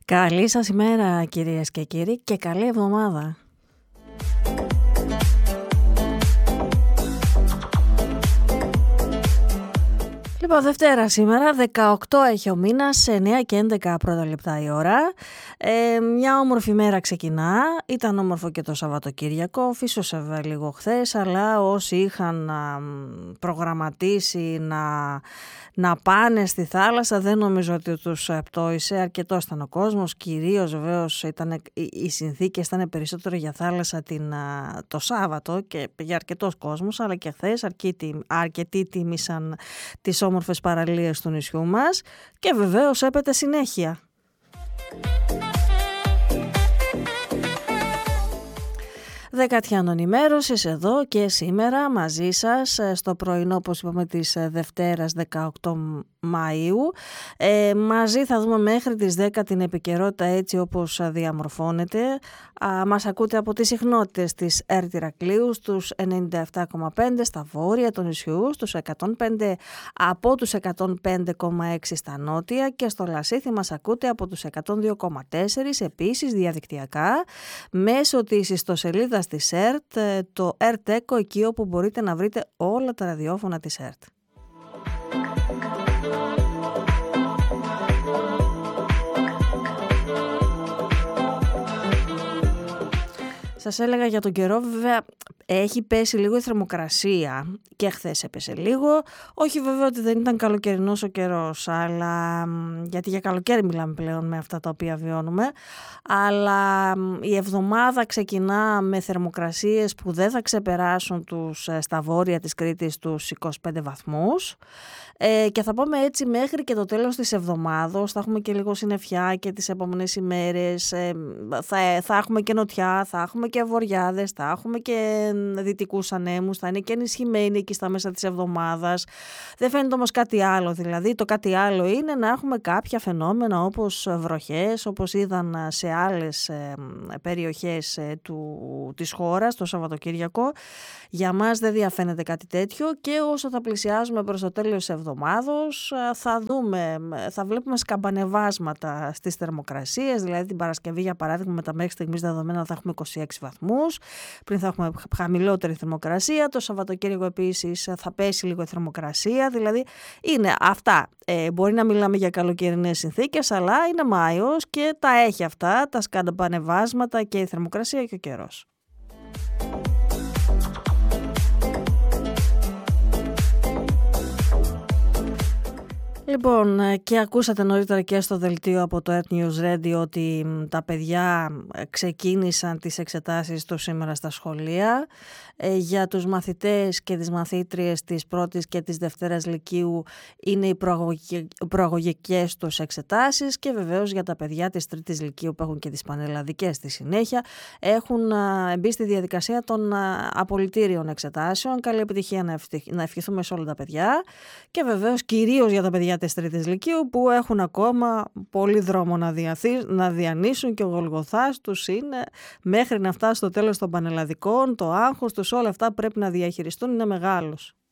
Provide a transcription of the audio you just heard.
Καλή σας ημέρα κυρίες και κύριοι και καλή εβδομάδα. Λοιπόν, Δευτέρα σήμερα, 18 έχει ο μήνας, 9 και 11 πρώτα λεπτά η ώρα. Μια όμορφη μέρα ξεκινά, ήταν όμορφο και το Σαββατοκύριακο, φύσωσε λίγο χθες, αλλά όσοι είχαν προγραμματίσει να πάνε στη θάλασσα δεν νομίζω ότι τους πτώησε, αρκετός ήταν ο κόσμος, κυρίως βεβαίως οι συνθήκες ήταν περισσότερο για θάλασσα το Σάββατο και για αρκετός κόσμος, αλλά και χθες αρκετοί τίμησαν τις όμορφες παραλίες του νησιού μας και βεβαίως έπεται συνέχεια. Δεκατιάνων ενημέρωσης εδώ και σήμερα μαζί σας στο πρωινό, όπως είπαμε, της Δευτέρας 18 Μαΐου. Μαζί θα δούμε μέχρι τις 10 την επικαιρότητα έτσι όπως διαμορφώνεται. Μας ακούτε από τις συχνότητες της ΕΡΤ Ηρακλείου στους 97,5 στα βόρεια του νησιού, στους 105 από τους 105,6 στα νότια και στο Λασίθι μας ακούτε από τους 102,4 επίσης διαδικτυακά μέσω της ιστοσελίδας της ΕΡΤ, το ΕΡΤ ΕΚΟ, εκεί όπου μπορείτε να βρείτε όλα τα ραδιόφωνα της ΕΡΤ. Σας έλεγα για τον καιρό, βέβαια έχει πέσει λίγο η θερμοκρασία και χθες έπεσε λίγο. Όχι βέβαια ότι δεν ήταν καλοκαιρινός ο καιρός, αλλά γιατί για καλοκαίρι μιλάμε πλέον με αυτά τα οποία βιώνουμε. Αλλά η εβδομάδα ξεκινά με θερμοκρασίες που δεν θα ξεπεράσουν στα βόρεια της Κρήτης τους 25 βαθμούς. Και θα πάμε έτσι μέχρι και το τέλος της εβδομάδος. Θα έχουμε και λίγο συννεφιά και τις επόμενες ημέρες. Θα έχουμε και νοτιά, θα έχουμε και βοριάδες, θα έχουμε και δυτικούς ανέμους, θα είναι και ενισχυμένοι εκεί στα μέσα της εβδομάδας. Δεν φαίνεται όμως κάτι άλλο, δηλαδή το κάτι άλλο είναι να έχουμε κάποια φαινόμενα όπως βροχές, όπως είδαν σε άλλες περιοχές της χώρας το Σαββατοκύριακο. Για μας δεν διαφαίνεται κάτι τέτοιο και όσο θα πλησιάζουμε προς το τέλος της εβδομάδος θα βλέπουμε σκαμπανεβάσματα στις θερμοκρασίες, δηλαδή την Παρασκευή για παράδειγμα με τα μέχρι στιγμής δεδομένα θα έχουμε 26 βαθμούς, πριν θα έχουμε χαμηλότερη θερμοκρασία, το Σαββατοκύριακο επίσης θα πέσει λίγο η θερμοκρασία, δηλαδή είναι αυτά. Μπορεί να μιλάμε για καλοκαιρινές συνθήκες, αλλά είναι Μάιος και τα έχει αυτά, τα σκαμπανεβάσματα και η θερμοκρασία και ο καιρός. Λοιπόν, και ακούσατε νωρίτερα και στο δελτίο από το Earth News Radio ότι τα παιδιά ξεκίνησαν τις εξετάσεις τους σήμερα στα σχολεία. Για τους μαθητές και τις μαθήτριες της πρώτης και της δευτέρας λυκείου είναι οι προαγωγικές τους εξετάσεις και βεβαίως για τα παιδιά της τρίτης λυκείου που έχουν και τις πανελλαδικές στη συνέχεια έχουν μπει στη διαδικασία των απολυτήριων εξετάσεων. Καλή επιτυχία να ευχηθούμε σε όλα τα παιδιά και βεβαίως κυρίως για τα παιδιά της τρίτης λυκείου που έχουν ακόμα πολύ δρόμο να διανύσουν και ο γολγοθάς τους είναι μέχρι να φτάσει στο τέλος των πανελλαδικών, το άγχος τους, όλα αυτά πρέπει να διαχειριστούν, είναι μεγάλος.